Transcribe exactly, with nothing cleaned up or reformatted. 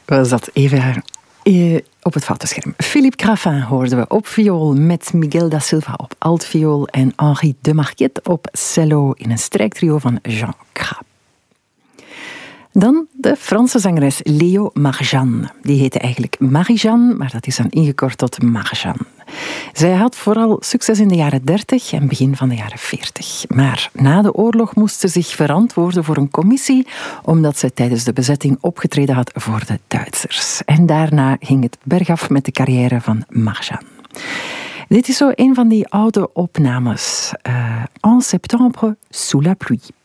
Was dat even uh, op het foute scherm. Philippe Craffin hoorden we op viool met Miguel da Silva op altviool en Henri de Marquet op cello in een strijktrio van Jean Crapp. Dan de Franse zangeres Léo Marjan. Die heette eigenlijk Marie-Jeanne, maar dat is dan ingekort tot Marjan. Zij had vooral succes in de jaren dertig en begin van de jaren veertig. Maar na de oorlog moest ze zich verantwoorden voor een commissie, omdat ze tijdens de bezetting opgetreden had voor de Duitsers. En daarna ging het bergaf met de carrière van Marjan. Dit is zo een van die oude opnames. Uh, en septembre, sous la pluie.